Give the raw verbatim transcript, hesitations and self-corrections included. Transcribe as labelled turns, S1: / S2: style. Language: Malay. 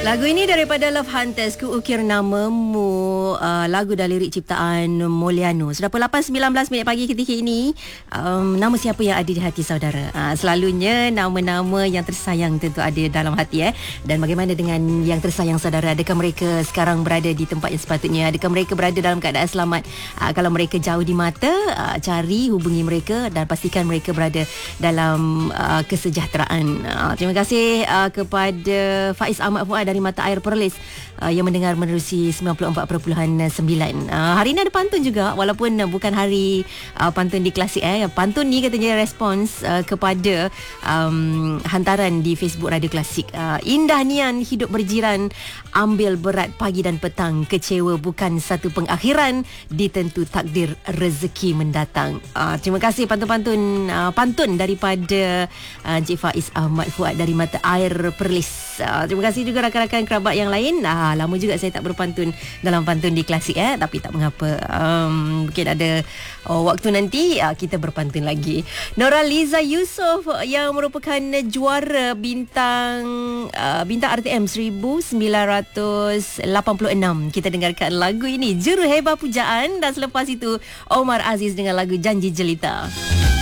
S1: Lagu ini daripada Love Hunters, Ku Ukir Namamu, uh, lagu dan lirik ciptaan Moliano. Sudah pukul lapan sembilan belas minit pagi ketika ini. Um, nama siapa yang ada di hati saudara? Uh, selalunya nama-nama yang tersayang tentu ada dalam hati eh. Dan bagaimana dengan yang tersayang saudara? Adakah mereka sekarang berada di tempat yang sepatutnya? Adakah mereka berada dalam keadaan selamat? Uh, kalau mereka jauh di mata, uh, cari, hubungi mereka dan pastikan mereka berada dalam uh, kesejahteraan. Uh, terima kasih uh, kepada Faiz Ahmad Fuad dari Mata Air Perlis uh, yang mendengar menerusi sembilan puluh empat perpuluhan sembilan. Uh, hari ini ada pantun juga, walaupun uh, bukan hari uh, pantun di Klasik eh. Pantun ni katanya respons uh, kepada um, hantaran di Facebook Radio Klasik. Uh, indah nian hidup berjiran, ambil berat pagi dan petang, kecewa bukan satu pengakhiran, ditentu takdir rezeki mendatang. Uh, terima kasih pantun-pantun uh, pantun daripada uh, Encik Faiz Ahmad Fuad dari Mata Air Perlis. Uh, terima kasih juga rakan-rakan kerabat yang lain. Ah, lama juga saya tak berpantun dalam pantun di Klasik eh, tapi tak mengapa. Um, mungkin ada oh, waktu nanti uh, kita berpantun lagi. Noraliza Yusof yang merupakan juara bintang uh, bintang R T M seribu sembilan ratus lapan puluh enam. Kita dengarkan lagu ini, Juru Heba Pujaan, dan selepas itu Omar Aziz dengan lagu Janji Jelita.